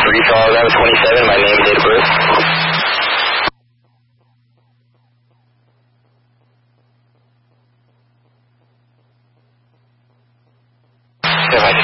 Free for all of them, 27, my name, date of birth. If I